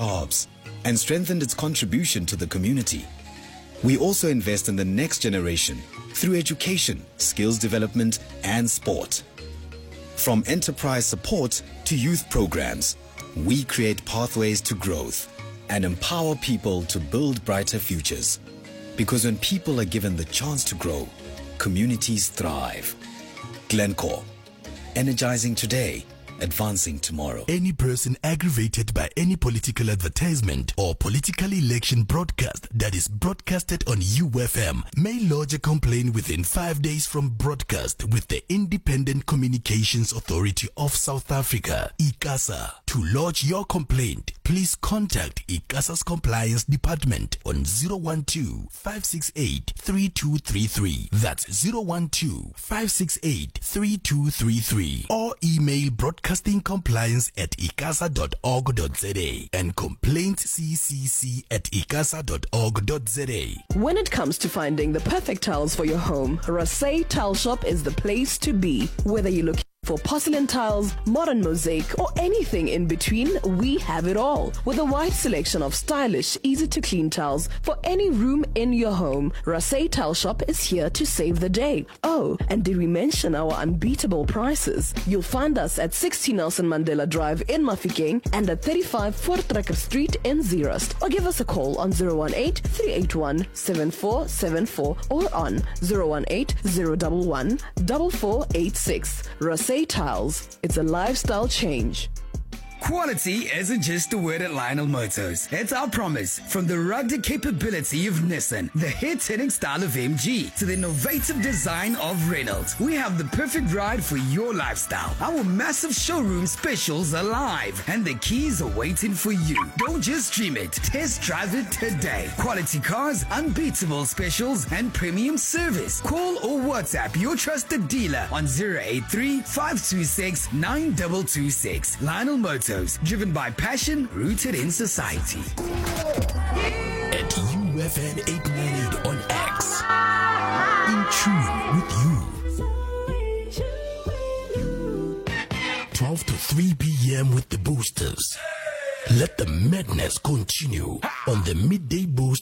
jobs and strengthened its contribution to the community. We also invest in the next generation through education, skills development, and sport. From enterprise support to youth programs, we create pathways to growth and empower people to build brighter futures. Because when people are given the chance to grow, communities thrive. Glencore, energizing today, advancing tomorrow. Any person aggravated by any political advertisement or political election broadcast that is broadcasted on UFM may lodge a complaint within 5 days from broadcast with the Independent Communications Authority of South Africa, ICASA. To lodge your complaint, please contact ICASA's Compliance Department on 012-568-3233. That's 012-568-3233. Or email broadcastingcompliance@icasa.org.za and complaintsccc@icasa.org.za. When it comes to finding the perfect tiles for your home, Rasay Tile Shop is the place to be. Whether you're looking for porcelain tiles, modern mosaic, or anything in between, we have it all. With a wide selection of stylish, easy-to-clean tiles for any room in your home, Rasay Tile Shop is here to save the day. Oh, and did we mention our unbeatable prices? You'll find us at 60 Nelson Mandela Drive in Mafikeng and at 35 Voortrekker Street in Zeerust. Or give us a call on 018-381-7474 or on 018-011-4486. Rasay Tiles. It's a lifestyle change. Quality isn't just a word at Lionel Motors. It's our promise. From the rugged capability of Nissan, the hit-hitting style of MG, to the innovative design of Reynolds, we have the perfect ride for your lifestyle. Our massive showroom specials are live, and the keys are waiting for you. Don't just dream it. Test drive it today. Quality cars, unbeatable specials, and premium service. Call or WhatsApp your trusted dealer on 083-526-9226. Lionel Motors. Driven by passion, rooted in society. At UFN 898 on X. In tune with you. 12 to 3 p.m. with the boosters. Let the madness continue on the Midday Boost